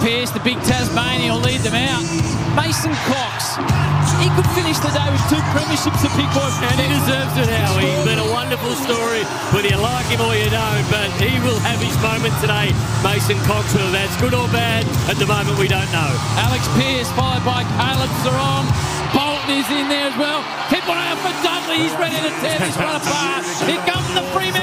Pearce, the big Tasmanian, will lead them out. Mason Cox, he could finish the day with 2 premierships at Big Boy. And he deserves it, Howie. He's been a wonderful story, whether you like him or you don't, but he will have his moment today, Mason Cox. Whether that's good or bad, at the moment we don't know. Alex Pearce followed by Caleb Sarong. Bolton is in there as well. Keep an eye out for Dudley. He's ready to tear this one apart. Here comes the Fremantle